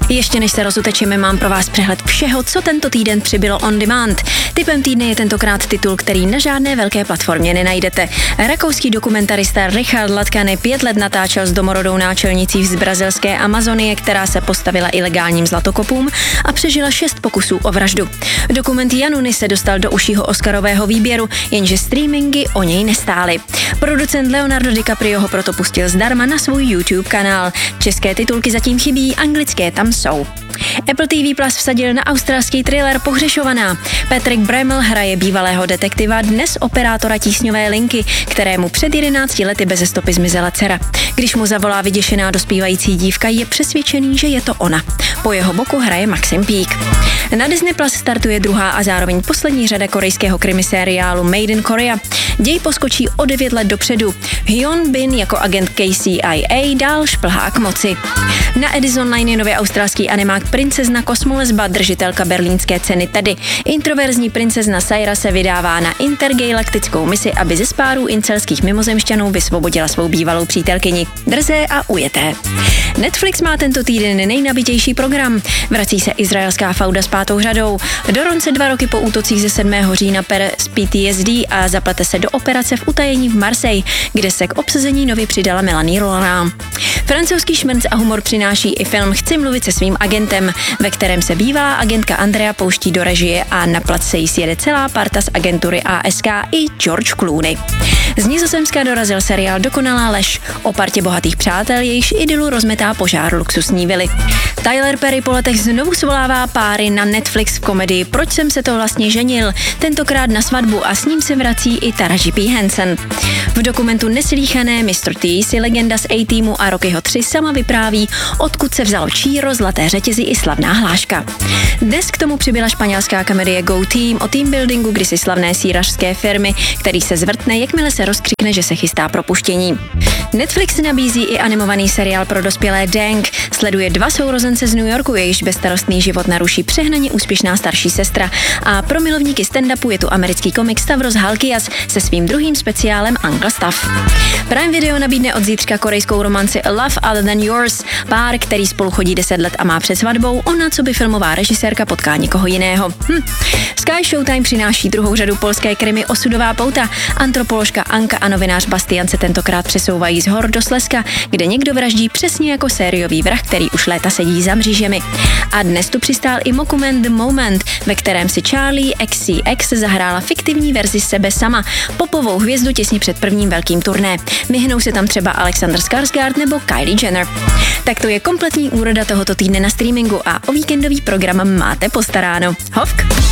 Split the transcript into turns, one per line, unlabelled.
Ještě než se rozutečíme, mám pro vás přehled všeho, co tento týden přibylo on demand. Tipem týdne je tentokrát titul, který na žádné velké platformě nenajdete. Rakouský dokumentarista Richard Latkany 5 let natáčel s domorodou náčelnicí z brazilské Amazonie, která se postavila ilegálním zlatokopům a přežila 6 pokusů o vraždu. Dokument Januny se dostal do užšího oscarového výběru, jenže streamingy o něj nestály. Producent Leonardo DiCaprio ho proto pustil zdarma na svůj YouTube kanál. České titulky zatím chybí, anglické tam jsou. Apple TV Plus vsadil na australský thriller Pohřešovaná. Patrick Bramell hraje bývalého detektiva, dnes operátora tísňové linky, kterému před 11 lety beze stopy zmizela dcera. Když mu zavolá vyděšená dospívající dívka, je přesvědčený, že je to ona. Po jeho boku hraje Maxim Peake. Na Disney Plus startuje druhá a zároveň poslední řada korejského krimisériálu Made in Korea. Děj poskočí o 9 let dopředu. Hyun Bin jako agent KCIA dál šplhá k moci. Na Edison Line je nově australský animák Princezna kosmolesba, držitelka berlínské ceny Tedy. Introverzní princezna Saira se vydává na intergalaktickou misi, aby ze spárů incelských mimozemšťanů vysvobodila svou bývalou přítelkyni. Drzé a ujeté. Netflix má tento týden nejnabitější program. Vrací se izraelská fauda s 5. řadou. Doron se 2 roky po útocích ze 7. října pere z PTSD a zaplete se do operace v utajení v Marseille, kde se k obsazení nově přidala Melanie Laurent. Francouzský šmrnc a humor přináší i film Chci mluvit se svým agentem, ve kterém se bývalá agentka Andrea pouští do režie a na plac se jí sjede celá parta z agentury ASK i George Clooney. Z Nizozemska dorazil seriál Dokonalá lež o partě bohatých přátel, jejichž idylu rozmetá požár luxusní vily. Tyler Perry po letech znovu svolává páry na Netflix v komedii Proč jsem se to vlastně ženil, tentokrát na svatbu, a s ním se vrací i Taraji P. Henson. V dokumentu Neslýchané Mr. T si legenda z A-Teamu a Rockyho 3 sama vypráví, odkud se vzalo číro, zlaté řetězy i slavná hláška. Dnes k tomu přibyla španělská komedie Go Team o teambuildingu kdysi slavné sýrařské firmy, který se zvrtne, jakmile se rozkřikne, že se chystá propuštění. Netflix nabízí i animovaný seriál pro dospělé Dank. Sleduje 2 sourozence z New Yorku, jejichž bezstarostný život naruší přehnaně úspěšná starší sestra. A pro milovníky stand-upu je tu americký komik Stavros Halkias se svým druhým speciálem Uncle Stav. Prime Video nabídne od zítřka korejskou romanci A Love Other Than Yours. Pár, který spolu chodí 10 let a má před svatbou, ona co by filmová režisérka potká někoho jiného. Sky Showtime přináší druhou řadu polské krimi Osudová pouta. Antropoložka Anka a novinář Bastian se tentokrát přesouvají z hor do Slezska, kde někdo vraždí přesně jako sériový vrah, který už léta sedí za mřížemi. A dnes tu přistál i dokument The Moment, ve kterém si Charlie XCX zahrála fiktivní verzi sebe sama, popovou hvězdu těsně před prvním velkým turné. Vyhnou se tam třeba Alexander Skarsgård nebo Kylie Jenner. Tak to je kompletní úroda tohoto týdne na streamingu a o víkendový program máte postaráno. Hovk!